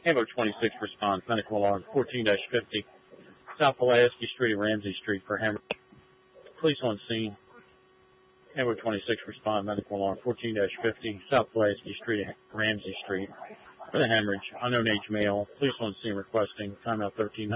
Ambo 26 responds. Medical alarm 14-50. South Pulaski Street and Ramsey Street for hemorrhage. Police on scene. Ambo 26 respond. Medical alarm 14-50. South Pulaski Street and Ramsey Street for the hemorrhage. Unknown age male. Police on scene requesting timeout 1300.